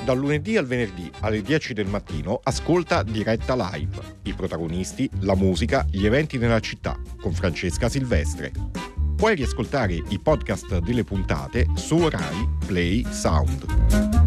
Dal lunedì al venerdì alle 10 del mattino ascolta Diretta Live, i protagonisti, la musica, gli eventi nella città con Francesca Silvestre. Puoi riascoltare i podcast delle puntate su Rai Play Sound.